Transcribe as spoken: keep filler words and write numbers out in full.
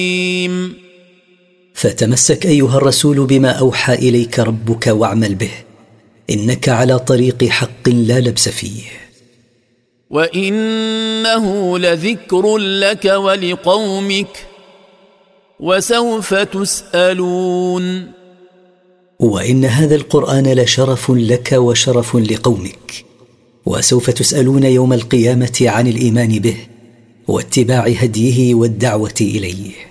فتمسك أيها الرسول بما أوحى إليك ربك واعمل به، إنك على طريق حق لا لبس فيه. وإنه لذكر لك ولقومك وسوف تسألون. وإن هذا القرآن لشرف لك وشرف لقومك، وسوف تسألون يوم القيامة عن الإيمان به واتباع هديه والدعوة إليه.